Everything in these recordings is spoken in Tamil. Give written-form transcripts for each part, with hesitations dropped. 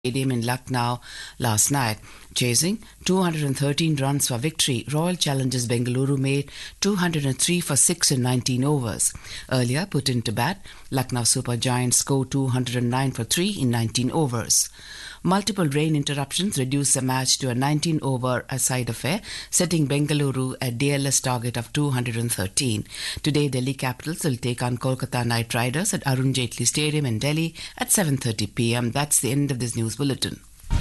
Stadium in Lucknow last night. Chasing 213 runs for victory, Royal Challengers Bengaluru made 203 for 6 in 19 overs. Earlier put into bat, Lucknow Super Giants scored 209 for 3 in 19 overs. Multiple rain interruptions reduced the match to a 19-over side affair, setting Bengaluru a DLS target of 213. Today, Delhi Capitals will take on Kolkata Knight Riders at Arun Jaitley Stadium in Delhi at 7:30 p.m. That's the end of this news bulletin.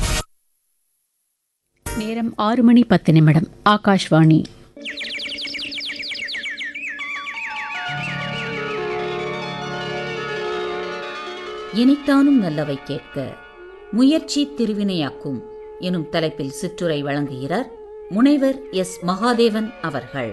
நேரம் 6:10 ஆகாஷ்வாணி. இனித்தானும் நல்லவை கேட்க முயற்சி திருவினையாக்கும் எனும் தலைப்பில் சிற்றுரை வழங்குகிறார் முனைவர் எஸ் மகாதேவன் அவர்கள்.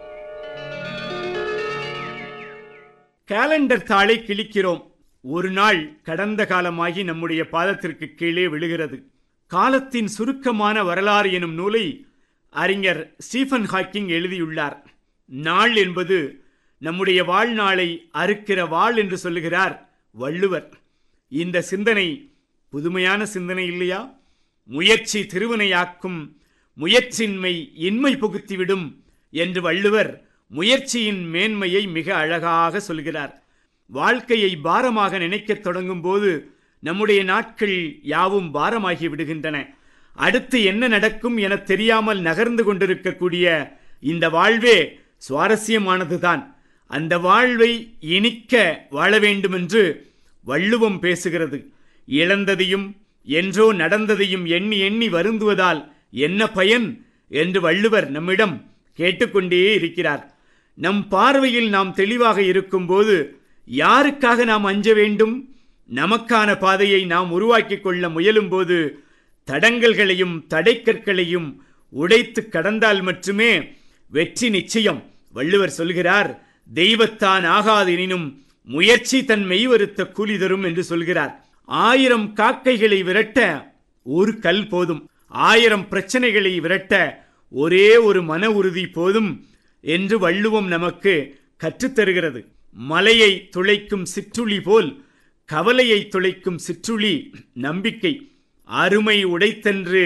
காலண்டர் தாளை கிழிக்கிறோம். ஒரு நாள் கடந்த காலமாகி நம்முடைய பாதத்திற்கு கீழே விழுகிறது. காலத்தின் சுருக்கமான வரலாறு எனும் நூலை அறிஞர் ஸ்டீஃபன் ஹாக்கிங் எழுதியுள்ளார். நாள் என்பது நம்முடைய வாழ்நாளை அறுக்கிற வாள் என்று சொல்லுகிறார் வள்ளுவர். இந்த சிந்தனை புதுமையான சிந்தனை இல்லையா? முயற்சி திருவினையாக்கும், முயற்சியின்மை இன்மை புகுத்திவிடும் என்று வள்ளுவர் முயற்சியின் மேன்மையை மிக அழகாக சொல்கிறார். வாழ்க்கையை பாரமாக நினைக்கத் தொடங்கும் போது நம்முடைய நாட்கள் யாவும் பாரமாகி விடுகின்றன. அடுத்து என்ன நடக்கும் என தெரியாமல் நகர்ந்து கொண்டிருக்கக்கூடிய இந்த வாழ்வே சுவாரஸ்யமானதுதான். அந்த வாழ்வை இனிக்க வாழ வேண்டுமென்று வள்ளுவம் பேசுகிறது. இழந்ததையும் என்றோ நடந்ததையும் எண்ணி எண்ணி வருந்துவதால் என்ன பயன் என்று வள்ளுவர் நம்மிடம் கேட்டுக்கொண்டே இருக்கிறார். நம் பார்வையில் நாம் தெளிவாக இருக்கும்போது யாருக்காக நாம் அஞ்ச வேண்டும்? நமக்கான பாதையை நாம் உருவாக்கிக் கொள்ள முயலும் போது தடங்கல்களையும் தடைக்கற்களையும் உடைத்து கடந்தால் மட்டுமே வெற்றி நிச்சயம். வள்ளுவர் சொல்கிறார், தெய்வத்தான் ஆகாதெனினும் முயற்சி தன் மெய்வருத்த கூலி தரும் என்று சொல்கிறார். 1000 காக்கைகளை விரட்ட ஒரு கல் போதும், 1000 பிரச்சனைகளை விரட்ட ஒரே ஒரு மன உறுதி போதும் என்று வள்ளுவம் நமக்கு கற்றுத்தருகிறது. மலையை துளைக்கும் சிற்றுளி போல் கவலையை துளைக்கும் சிற்றுளி நம்பிக்கை. அருமை உடைத்தென்று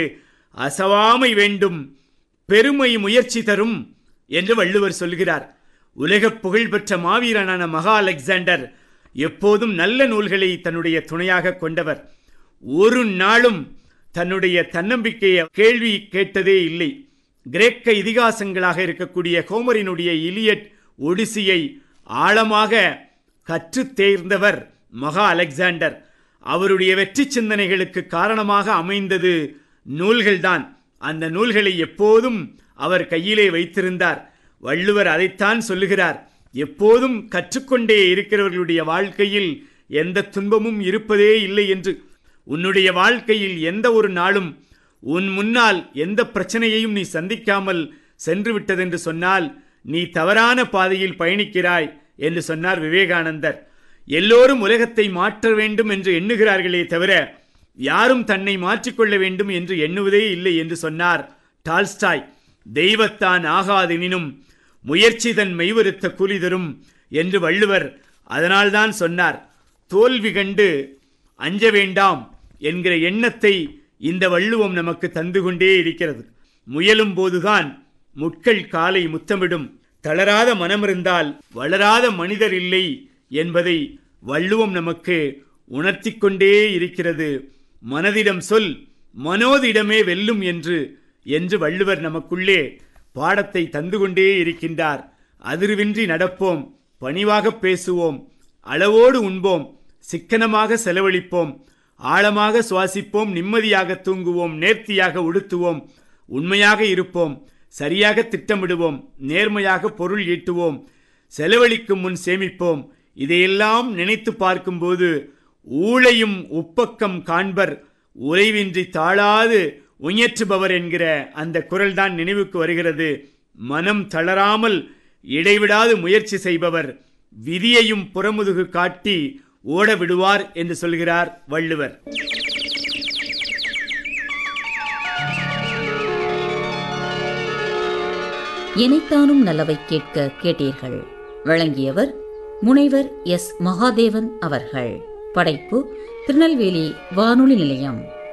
அசவாமை வேண்டும், பெருமை முயற்சி தரும் என்று வள்ளுவர் சொல்கிறார். உலக புகழ்பெற்ற மாவீரனான மகா அலெக்சாண்டர் எப்போதும் நல்ல நூல்களை தன்னுடைய துணையாக கொண்டவர். ஒரு நாளும் தன்னுடைய தன்னம்பிக்கையை கேள்வி கேட்டதே இல்லை. கிரேக்க இதிகாசங்களாக இருக்கக்கூடிய ஹோமரினுடைய இலியட், ஒடிசியை ஆழமாக கற்று தேர்ந்தவர் மகா அலெக்சாண்டர். அவருடைய வெற்றி சிந்தனைகளுக்கு காரணமாக அமைந்தது நூல்கள்தான். அந்த நூல்களை எப்போதும் அவர் கையிலே வைத்திருந்தார். வள்ளுவர் அதைத்தான் சொல்லுகிறார், எப்போதும் கற்றுக்கொண்டே இருக்கிறவர்களுடைய வாழ்க்கையில் எந்த துன்பமும் இருப்பதே இல்லை என்று. உன்னுடைய வாழ்க்கையில் எந்த ஒரு நாளும் உன் முன்னால் எந்த பிரச்சனையையும் நீ சந்திக்காமல் சென்று விட்டதென்று சொன்னால் நீ தவறான பாதையில் பயணிக்கிறாய் என்று சொன்னார் விவேகானந்தர். எல்லோரும் உலகத்தை மாற்ற வேண்டும் என்று எண்ணுகிறார்களே தவிர யாரும் தன்னை மாற்றிக்கொள்ள வேண்டும் என்று எண்ணுவதே இல்லை என்று சொன்னார் டால்ஸ்டாய். தெய்வத்தான் ஆகாதெனினும் முயற்சி தன் மெய்வருத்த கூலி தரும் என்று வள்ளுவர் அதனால்தான் சொன்னார். தோல்வி கண்டு அஞ்ச வேண்டாம் என்கிற எண்ணத்தை இந்த வள்ளுவம் நமக்கு தந்து கொண்டே இருக்கிறது. முயலும் போதுதான் முட்கள் காலை முத்தமிடும். தளராத மனமிருந்தால் வளராத மனிதர் இல்லை என்பதை வள்ளுவம் நமக்கு உணர்த்தி கொண்டே இருக்கிறது. மனதிடம் சொல், மனோதிடமே வெல்லும் என்று வள்ளுவர் நமக்குள்ளே பாடத்தை தந்து கொண்டே இருக்கின்றார். அதிர்வின்றி நடப்போம், பணிவாக பேசுவோம், அளவோடு உண்போம், சிக்கனமாக செலவழிப்போம், ஆழமாக சுவாசிப்போம், நிம்மதியாக தூங்குவோம், நேர்த்தியாக உடுத்துவோம், உண்மையாக இருப்போம், சரியாக திட்டமிடுவோம், நேர்மையாக பொருள் ஈட்டுவோம், செலவழிக்கும் முன் சேமிப்போம். இதையெல்லாம் நினைத்து பார்க்கும்போது ஊழையும் உப்பக்கம் காண்பர், உறைவின்றி தாழாது உயற்றுபவர் என்கிற அந்த குரல்தான் நினைவுக்கு வருகிறது. மனம் தளராமல் இடைவிடாது முயற்சி செய்பவர் விதியையும் புறமுதுகு காட்டி ஓட விடுவார் என்று சொல்கிறார் வள்ளுவர். இனித்தானும் நல்லவை கேட்க கேட்டீர்கள். வழங்கியவர் முனைவர் எஸ் மகாதேவன் அவர்கள். படைப்பு திருநெல்வேலி வானொலி நிலையம்.